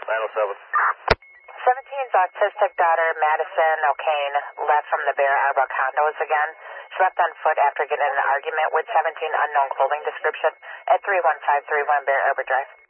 907. 17's autistic daughter, Madison O'Kane, left from the Bear Arbor condos again. She left on foot after getting in an argument with 17 unknown clothing description at 31531 Bear Arbor Drive.